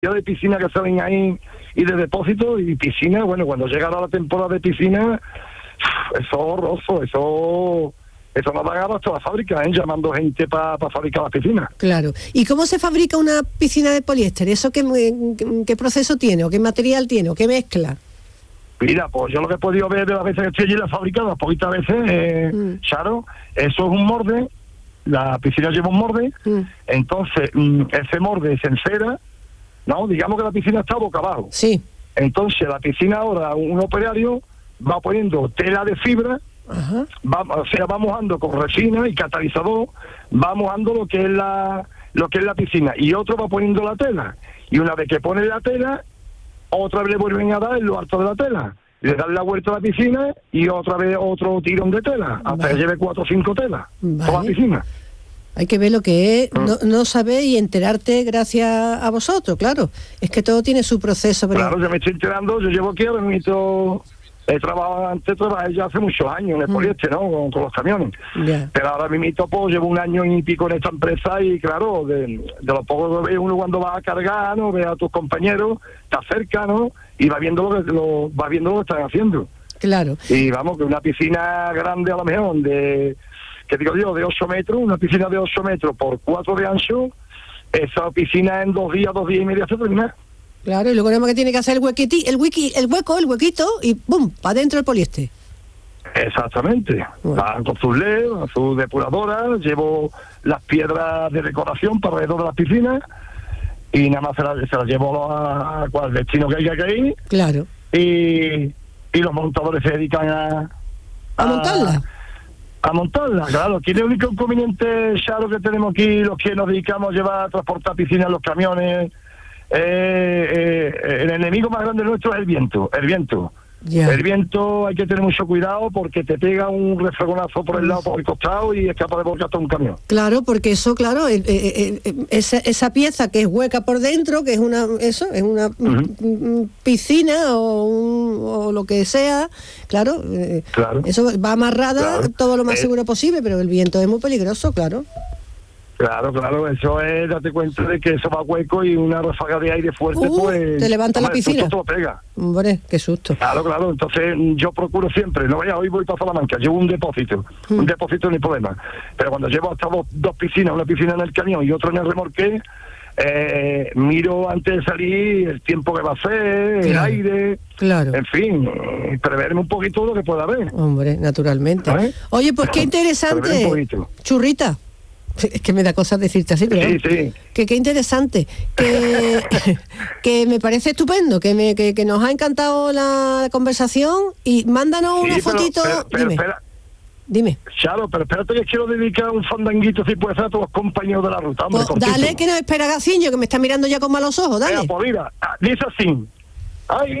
de piscina que salen ahí y de depósitos y piscina, bueno, cuando llegara la temporada de piscina, eso es horroroso, eso nos va a dar hasta la fábrica, llamando gente para fabricar las piscinas. Claro. ¿Y cómo se fabrica una piscina de poliéster? ¿Eso qué proceso tiene, o qué material tiene, o qué mezcla? Mira, pues yo lo que he podido ver de las veces que estoy allí en la fábrica, las poquitas veces, Charo, eso es un morde, la piscina lleva un morde, entonces ese morde se encera, ¿no? Digamos que la piscina está boca abajo. Sí. Entonces la piscina ahora, un operario va poniendo tela de fibra, va mojando con resina y catalizador, va mojando lo que es la piscina, y otro va poniendo la tela, y una vez que pone la tela, otra vez le vuelven a dar en lo alto de la tela, le dan la vuelta a la piscina y otra vez otro tirón de tela, hasta que lleve 4 o 5 telas por la piscina. Hay que ver lo que es no saber y enterarte gracias a vosotros, claro. Es que todo tiene su proceso. Pero... Claro, yo me estoy enterando, yo llevo aquí, he trabajado trabajé ya hace muchos años en el poliéster, ¿no? Con los camiones. Yeah. Pero ahora mismo pues llevo 1 año y pico en esta empresa y claro, de lo poco que ve uno cuando va a cargar, ¿no? Ve a tus compañeros, te acerca, ¿no? Y va viendo lo que están haciendo. Claro. Y vamos, que una piscina grande a lo mejor de 8 metros, una piscina de 8 metros por 4 de ancho, esa piscina en 2 días y medio se termina. Claro, y luego nada más que tiene que hacer el huequito y ¡bum!, para adentro el poliéster. Exactamente. Bueno. Van con sus LED, su depuradora, llevo las piedras de decoración para alrededor de las piscinas y nada más se las llevo al destino que haya que ir. Claro. Y los montadores se dedican ¿A montarla? A montarla, claro. Aquí el único inconveniente, Charo, que tenemos aquí, los que nos dedicamos a llevar, a transportar piscinas en los camiones, el enemigo más grande nuestro es el viento. Yeah. El viento hay que tener mucho cuidado porque te pega un refregonazo por el lado, por el costado y es capaz de volcar hasta un camión. Claro, porque eso, claro, esa pieza que es hueca por dentro, que es una piscina o lo que sea, claro, eso va amarrada todo lo más seguro posible, pero el viento es muy peligroso, claro. Claro, eso es, date cuenta de que eso va hueco y una ráfaga de aire fuerte, pues... Te levanta la piscina. Todo pega. Hombre, qué susto. Claro, entonces yo procuro siempre, no vaya, hoy voy para Salamanca, llevo un depósito no hay problema, pero cuando llevo hasta dos piscinas, una piscina en el camión y otra en el remolque, miro antes de salir el tiempo que va a hacer, el aire, en fin, preverme un poquito lo que pueda haber. Hombre, naturalmente. Oye, pues qué interesante, Churrita. Es que me da cosas decirte así, pero sí. Que qué interesante, que me parece estupendo, que nos ha encantado la conversación y mándanos una fotito. Dime. Claro, pero espérate que quiero dedicar un fandanguito, si puede ser, a todos los compañeros de la ruta. Hombre, pues dale, que nos espera Gaciño, que me está mirando ya con malos ojos, dale. Pues mira, dice así. Ay,